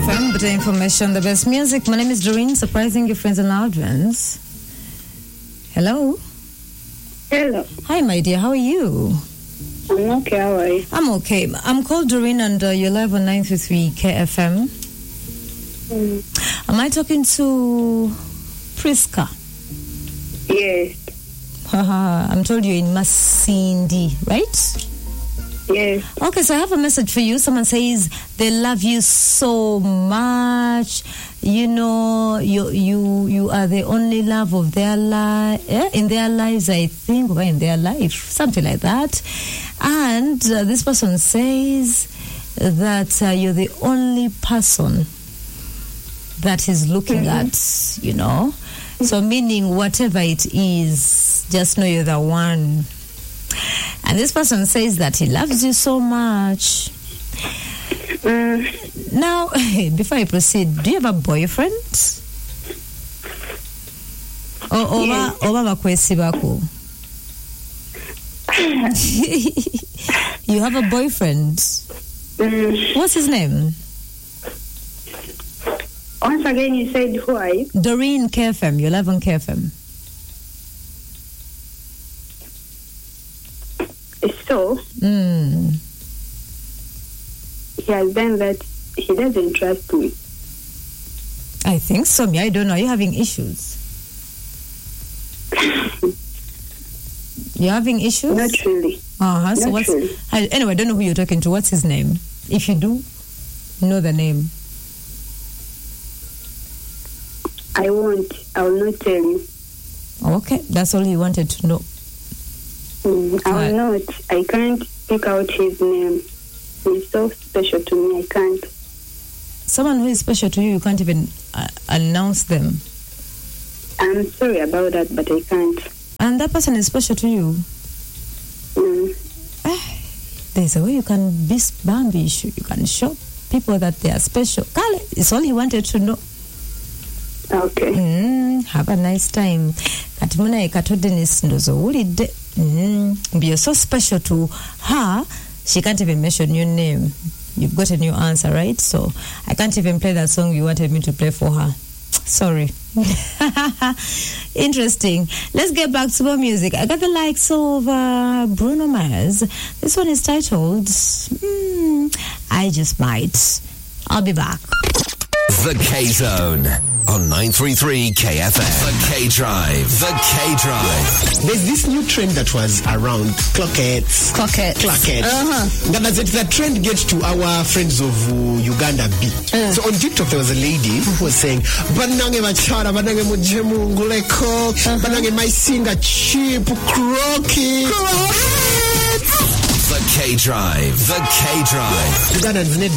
KFM, better information, the best music. My name is Doreen, surprising your friends and loved ones. Hello. Hello. Hi, my dear. How are you? I'm okay. How are you? I'm okay. I'm called Doreen, and you're live on 933 KFM. Am I talking to Priska? Yes. I'm told you're in Masindi, right? Yes. Okay, so I have a message for you. Someone says they love you so much. You know, you are the only love of their life, in their lives, I think, or in their life, something like that. And this person says that you're the only person that he's looking at, you know. So meaning whatever it is, just know you're the one. And this person says that he loves you so much. Now, before I proceed, do you have a boyfriend? You have a boyfriend? What's his name? Once again, you said who are you? Doreen KFM. You're live on KFM. So, he has done that. He doesn't trust me. I think so. I don't know. Are you having issues? You're having issues? Not really. So Not what's really. Anyway, I don't know who you're talking to. What's his name? If you do, know the name. I won't. I will not tell you. Okay, that's all you wanted to know. I will not. I can't pick out his name. He's so special to me. I can't. Someone who is special to you, you can't even announce them. I'm sorry about that, but I can't. And that person is special to you. There's a way you can be bambish. You can show people that they are special. Kale, it's all he wanted to know. Okay. Have a nice time. You're so special to her, she can't even mention your name. You've got a new answer, right? So I can't even play that song you wanted me to play for her. Sorry. Interesting. Let's get back to more music. I got the likes of Bruno Mars. This one is titled I Just Might. I'll be back. The K-Zone on 933 KFM. The K-Drive. The K-Drive. There's this new trend that was around, clockets. Now, does that trend get to our friends of Uganda B? So on TikTok, there was a lady who was saying, Banange machara, banange mujemu nguleko, banange my singer cheap, crocky. The K-Drive. The K-Drive. Ugandans need